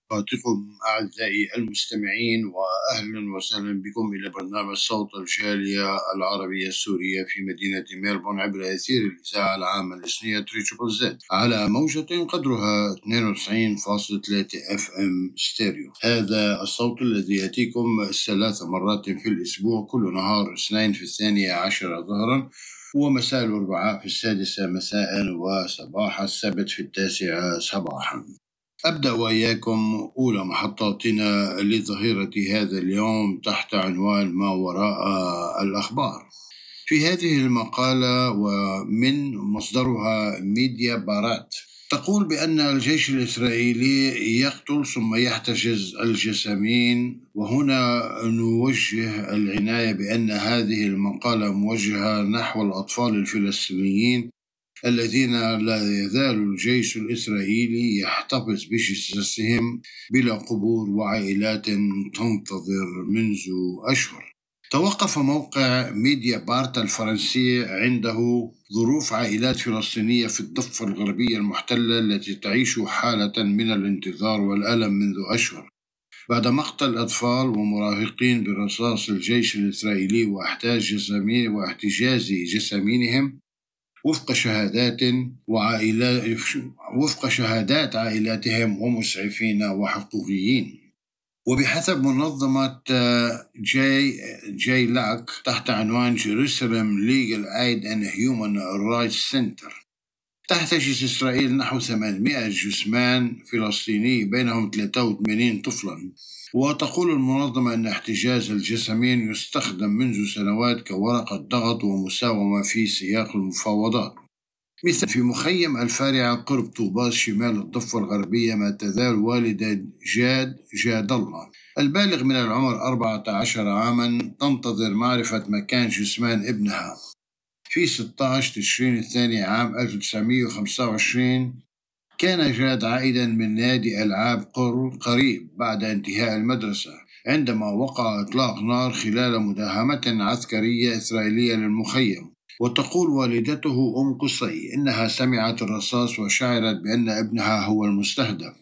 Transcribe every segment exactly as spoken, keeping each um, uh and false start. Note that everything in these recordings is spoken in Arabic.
أوقاتكم أعزائي المستمعين، وأهلا وسهلا بكم إلى برنامج صوت الجالية العربية السورية في مدينة ميلبورن عبر أثير الإذاعة العامة الإسلامية تريبل زد على موجة قدرها اثنين وتسعين فاصلة ثلاثة اف ام ستيريو. هذا الصوت الذي يأتيكم ثلاث مرات في الأسبوع، كل نهار اثنين في الثانية عشر ظهرا، ومساء الأربعاء في السادسة مساء، وصباح السبت في التاسعة صباحا. أبدأ وإياكم أولى محطاتنا لظهيرة هذا اليوم تحت عنوان ما وراء الأخبار. في هذه المقالة ومن مصدرها ميديا بارات، تقول بأن الجيش الإسرائيلي يقتل ثم يحتجز الجسامين، وهنا نوجه العناية بأن هذه المقالة موجهة نحو الأطفال الفلسطينيين الذين لا يزال الجيش الإسرائيلي يحتفظ بجثثهم بلا قبور، وعائلات تنتظر منذ أشهر. توقف موقع ميديا بارت الفرنسي عنده ظروف عائلات فلسطينية في الضفة الغربية المحتلة التي تعيش حالة من الانتظار والألم منذ أشهر بعد مقتل أطفال ومراهقين برصاص الجيش الإسرائيلي واحتجاز جسامينهم وفق شهادات وعائلات وفق شهادات عائلاتهم ومسعفين وحقوقيين. وبحسب منظمة جي جي لاك تحت عنوان Jerusalem Legal Aid and Human Rights Center، تحتجز إسرائيل نحو ثمانمائة جثمان فلسطيني بينهم ثلاثة وثمانين طفلا. وتقول المنظمة أن احتجاز الجسامين يستخدم منذ سنوات كورقة ضغط ومساومة في سياق المفاوضات، مثل في مخيم الفارعة قرب طوباس شمال الضفة الغربية. ما تزال والدة جاد جاد الله البالغ من العمر أربعة عشر عاما تنتظر معرفة مكان جثمان ابنها. في ستة عشر تشرين الثاني عام ألف وتسعمائة وخمسة وعشرين كان جاد عائدا من نادي ألعاب قريب بعد انتهاء المدرسة عندما وقع إطلاق نار خلال مداهمة عسكرية إسرائيلية للمخيم. وتقول والدته أم قصي إنها سمعت الرصاص وشعرت بأن ابنها هو المستهدف،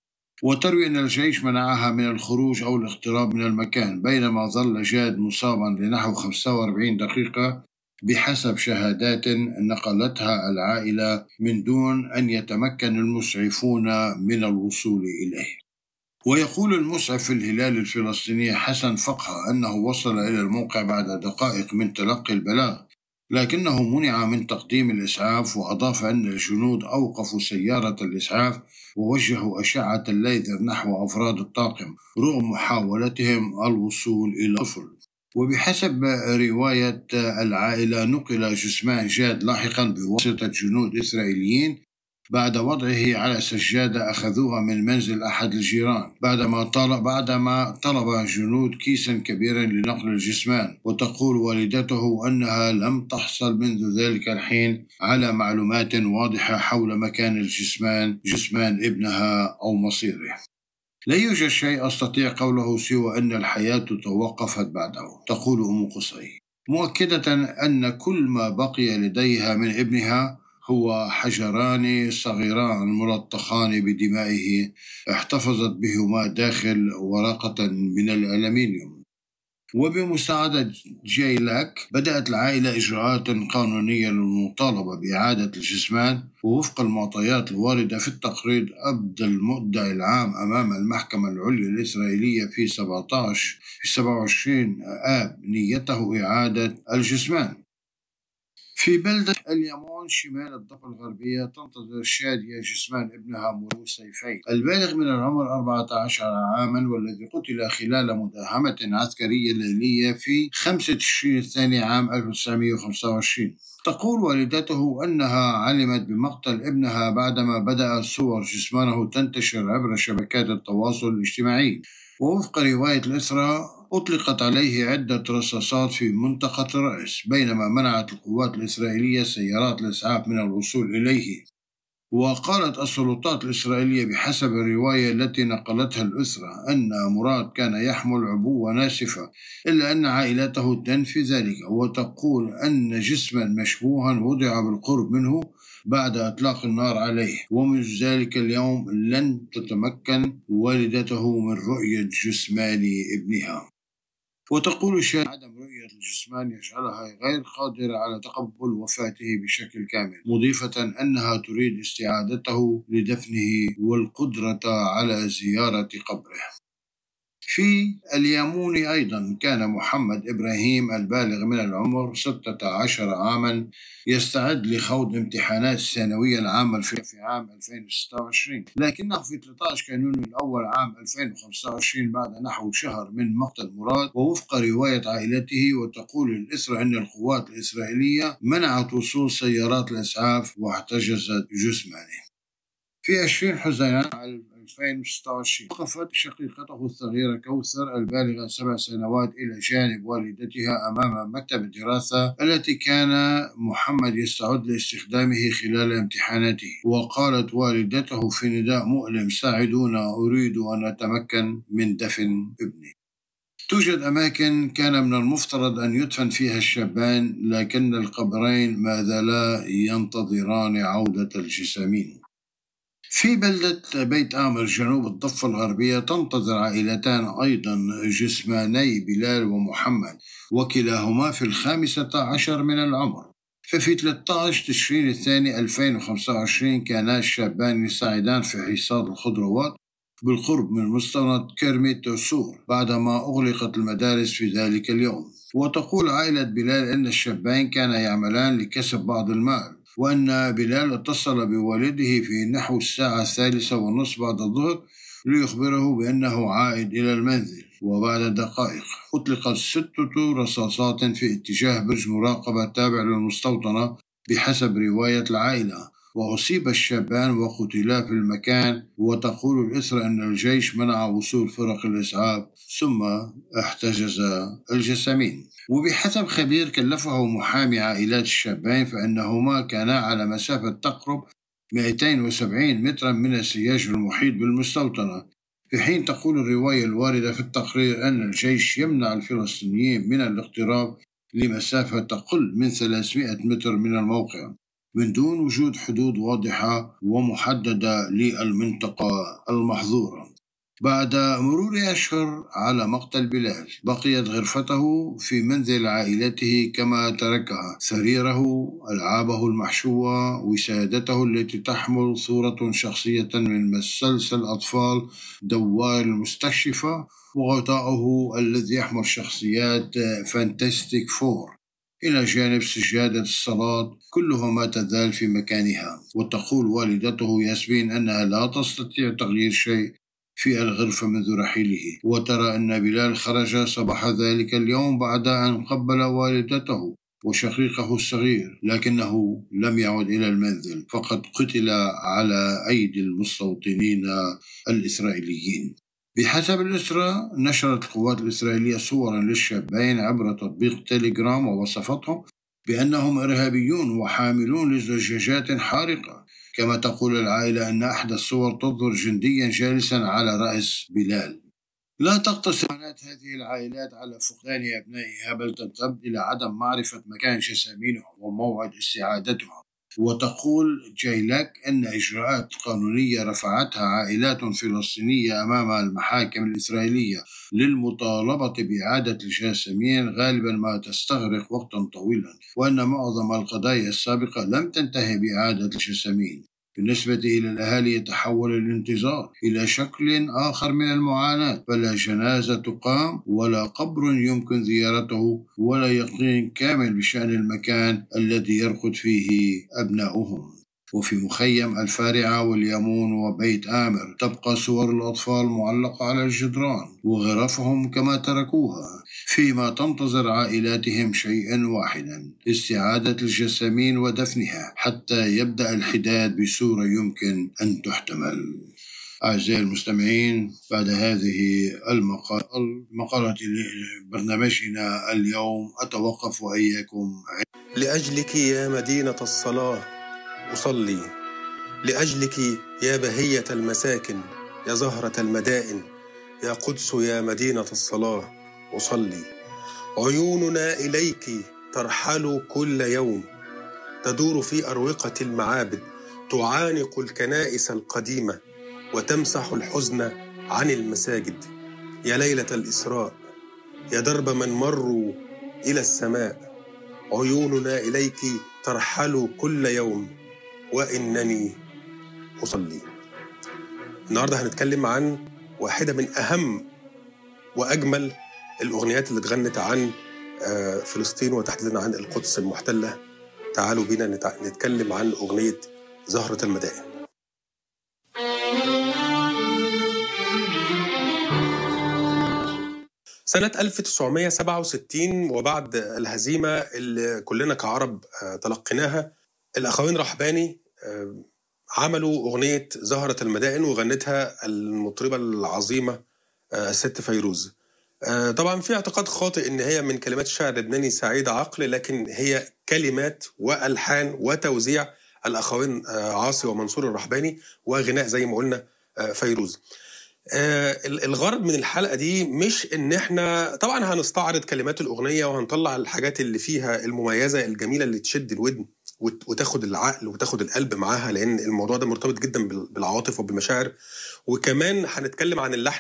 وتروي أن الجيش منعها من الخروج أو الاقتراب من المكان، بينما ظل جاد مصابا لنحو خمسة وأربعين دقيقة بحسب شهادات نقلتها العائلة من دون أن يتمكن المسعفون من الوصول إليه. ويقول المسعف في الهلال الفلسطيني حسن فقهة أنه وصل إلى الموقع بعد دقائق من تلقي البلاغ، لكنه منع من تقديم الإسعاف. وأضاف أن الجنود أوقفوا سيارة الإسعاف ووجهوا أشعة الليزر نحو أفراد الطاقم رغم محاولتهم الوصول إلى الطفل. وبحسب رواية العائلة نقل جثمان جاد لاحقا بواسطة جنود إسرائيليين بعد وضعه على سجادة أخذوها من منزل أحد الجيران، بعدما طلب, بعدما طلب جنود كيسا كبيرا لنقل الجثمان. وتقول والدته أنها لم تحصل منذ ذلك الحين على معلومات واضحة حول مكان الجثمان جثمان ابنها أو مصيره. لا يوجد شيء أستطيع قوله سوى أن الحياة توقفت بعده، تقول أم قصي، مؤكدة أن كل ما بقي لديها من ابنها هو حجران صغيران ملطخان بدمائه احتفظت بهما داخل ورقة من الألمنيوم. وبمساعدة جي لاك بدأت العائلة إجراءات قانونية للمطالبة بإعادة الجثمان، ووفق المعطيات الواردة في التقرير أبدى المدعي العام أمام المحكمة العليا الإسرائيلية في سبعة وعشرين آب نيته إعادة الجثمان. في بلدة اليمون شمال الضفة الغربية تنتظر شادية جثمان ابنها مرو سيفين البالغ من العمر أربعة عشر عاما، والذي قتل خلال مداهمة عسكرية ليلية في خمسة تشرين الثاني عام ألف وتسعمائة وخمسة وعشرين. تقول والدته أنها علمت بمقتل ابنها بعدما بدأت صور جثمانه تنتشر عبر شبكات التواصل الاجتماعي. ووفق رواية الإسراء أطلقت عليه عدة رصاصات في منطقة الرأس، بينما منعت القوات الإسرائيلية سيارات الإسعاف من الوصول إليه. وقالت السلطات الإسرائيلية بحسب الرواية التي نقلتها الأسرة أن مراد كان يحمل عبوة ناسفة، إلا أن عائلته تنفي ذلك. وتقول أن جسما مشبوها وضع بالقرب منه بعد إطلاق النار عليه، ومنذ ذلك اليوم لن تتمكن والدته من رؤية جثمان ابنها. وتقول الشاهد عدم رؤية الجثمان يجعلها غير قادرة على تقبل وفاته بشكل كامل، مضيفة أنها تريد استعادته لدفنه والقدرة على زيارة قبره. في اليامون أيضا كان محمد إبراهيم البالغ من العمر ستة عشر عاما يستعد لخوض امتحانات الثانوية العامة في عام ألفين وستة وعشرين، لكنه في ثلاثة عشر كانون الأول عام ألفين وخمسة وعشرين بعد نحو شهر من مقتل مراد. ووفق رواية عائلته وتقول الأسرة أن القوات الإسرائيلية منعت وصول سيارات الإسعاف واحتجزت جثمانه. في عشرين حزيران ألفين وستة وعشرين وقفت شقيقته الصغيرة كوثر البالغة سبع سنوات إلى جانب والدتها أمام مكتب الدراسة التي كان محمد يستعد لاستخدامه خلال امتحاناته، وقالت والدته في نداء مؤلم: ساعدونا، أريد أن أتمكن من دفن ابني. توجد أماكن كان من المفترض أن يدفن فيها الشابان، لكن القبرين ما زالا ينتظران عودة الجسامين. في بلدة بيت آمر جنوب الضفة الغربية تنتظر عائلتان أيضا جسماني بلال ومحمد، وكلاهما في الخامسة عشر من العمر. ففي ثلاثة عشر تشرين الثاني ألفين وخمسة وعشرين كانا الشابان يساعدان في حصاد الخضروات بالقرب من مستوطنة كرمي توسور بعدما أغلقت المدارس في ذلك اليوم. وتقول عائلة بلال أن الشابين كانا يعملان لكسب بعض المال، وأن بلال اتصل بوالده في نحو الساعة الثالثة والنصف بعد الظهر ليخبره بأنه عائد إلى المنزل. وبعد دقائق أطلقت ستة رصاصات في اتجاه برج مراقبة تابع للمستوطنة بحسب رواية العائلة، وأصيب الشابان وقتلا في المكان. وتقول الأسرة أن الجيش منع وصول فرق الإسعاف ثم احتجز الجسامين. وبحسب خبير كلفه محامي عائلات الشابين فإنهما كانا على مسافة تقرب مئتين وسبعين مترا من السياج المحيط بالمستوطنة، في حين تقول الرواية الواردة في التقرير أن الجيش يمنع الفلسطينيين من الاقتراب لمسافة تقل من ثلاثمئة متر من الموقع من دون وجود حدود واضحة ومحددة للمنطقة المحظورة. بعد مرور أشهر على مقتل بلال بقيت غرفته في منزل عائلته كما تركها: سريره، ألعابه المحشوة، وسادته التي تحمل صورة شخصية من مسلسل أطفال دوار المستشفى، وغطاؤه الذي يحمل شخصيات فانتستيك فور، إلى جانب سجادة الصلاة، كلها ما تزال في مكانها. وتقول والدته ياسمين أنها لا تستطيع تغيير شيء في الغرفة منذ رحيله، وترى أن بلال خرج صباح ذلك اليوم بعد أن قبل والدته وشقيقه الصغير، لكنه لم يعد إلى المنزل، فقد قتل على أيدي المستوطنين الإسرائيليين. بحسب الأسرة نشرت القوات الإسرائيلية صورا للشابين عبر تطبيق تيليجرام ووصفتهم بأنهم إرهابيون وحاملون لزجاجات حارقة. كما تقول العائلة أن أحد الصور تظهر جنديا جالسا على رأس بلال. لا تقتصر معاناة هذه العائلات على فقدان أبنائها، بل تمتد إلى عدم معرفة مكان جسامينهم وموعد استعادتهم. وتقول جايلاك أن إجراءات قانونية رفعتها عائلات فلسطينية أمام المحاكم الإسرائيلية للمطالبة بإعادة الجسامين غالبا ما تستغرق وقتا طويلا، وأن معظم القضايا السابقة لم تنتهي بإعادة الجسامين. بالنسبة إلى الأهالي يتحول الانتظار إلى شكل آخر من المعاناة، فلا جنازة تقام ولا قبر يمكن زيارته ولا يقين كامل بشأن المكان الذي يرقد فيه أبناؤهم. وفي مخيم الفارعة واليامون وبيت آمر تبقى صور الأطفال معلقة على الجدران وغرفهم كما تركوها، فيما تنتظر عائلاتهم شيئا واحدا: استعادة الجسامين ودفنها حتى يبدأ الحداد بصورة يمكن أن تحتمل. أعزائي المستمعين، بعد هذه المقالة برنامجنا اليوم أتوقف وإياكم. لأجلك يا مدينة الصلاة أصلي، لأجلك يا بهية المساكن، يا زهرة المدائن، يا قدس يا مدينة الصلاة أصلي. عيوننا إليك ترحل كل يوم، تدور في أروقة المعابد، تعانق الكنائس القديمة وتمسح الحزن عن المساجد. يا ليلة الإسراء، يا درب من مروا إلى السماء، عيوننا إليك ترحل كل يوم وإنني أصلي. النهاردة هنتكلم عن واحدة من أهم وأجمل الأغنيات اللي اتغنت عن فلسطين وتحديدا عن القدس المحتلة. تعالوا بينا نتكلم عن أغنية زهرة المدائن. سنة ألف وتسعمائة وسبعة وستين وبعد الهزيمة اللي كلنا كعرب تلقيناها، الأخوين رحباني عملوا أغنية زهرة المدائن وغنتها المطربة العظيمة الست فيروز. طبعا في اعتقاد خاطئ ان هي من كلمات الشاعر اللبناني سعيد عقل، لكن هي كلمات والحان وتوزيع الاخوين عاصي ومنصور الرحباني، وغناء زي ما قلنا فيروز. الغرض من الحلقه دي مش ان احنا طبعا هنستعرض كلمات الاغنيه وهنطلع الحاجات اللي فيها المميزه الجميله اللي تشد الودن وتاخد العقل وتاخد القلب معاها، لان الموضوع ده مرتبط جدا بالعواطف وبالمشاعر. وكمان هنتكلم عن اللحن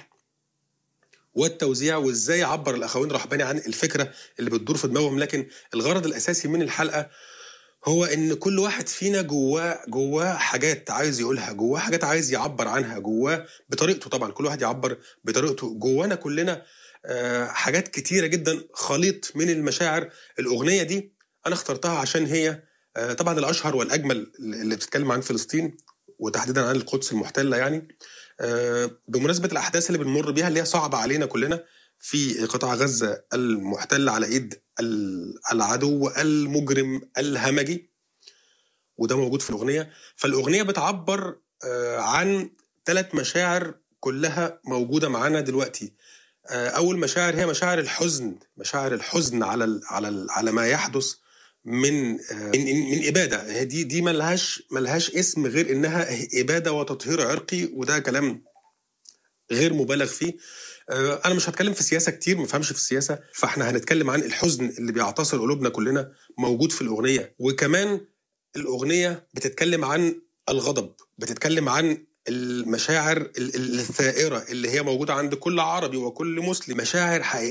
والتوزيع وازاي عبر الاخوين رحباني عن الفكره اللي بتدور في دماغهم. لكن الغرض الاساسي من الحلقه هو ان كل واحد فينا جواه جواه حاجات عايز يقولها، جواه حاجات عايز يعبر عنها، جواه بطريقته. طبعا كل واحد يعبر بطريقته. جوانا كلنا حاجات كتيره جدا، خليط من المشاعر. الاغنيه دي انا اخترتها عشان هي طبعا الاشهر والاجمل اللي بتتكلم عن فلسطين وتحديدا عن القدس المحتله. يعني بمناسبة الأحداث اللي بنمر بيها اللي هي صعبة علينا كلنا في قطاع غزة المحتل على إيد العدو المجرم الهمجي، وده موجود في الأغنية. فالأغنية بتعبر عن ثلاث مشاعر كلها موجودة معانا دلوقتي. أول مشاعر هي مشاعر الحزن، مشاعر الحزن على على على ما يحدث من من من إبادة. دي دي ملهاش ملهاش اسم غير إنها إبادة وتطهير عرقي، وده كلام غير مبالغ فيه. أنا مش هتكلم في السياسة كتير، ما فهمش في السياسة، فإحنا هنتكلم عن الحزن اللي بيعتصر قلوبنا كلنا موجود في الأغنية. وكمان الأغنية بتتكلم عن الغضب، بتتكلم عن المشاعر الثائرة اللي هي موجودة عند كل عربي وكل مسلم، مشاعر حقيقية